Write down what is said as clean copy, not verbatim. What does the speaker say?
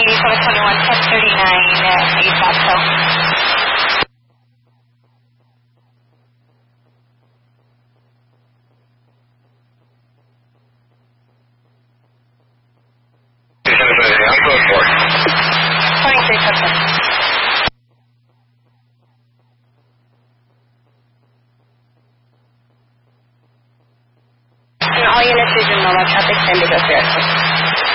8721, 1039, ASAP, so. I'm going for it. 23, and all units use your normal traffic, send to go through.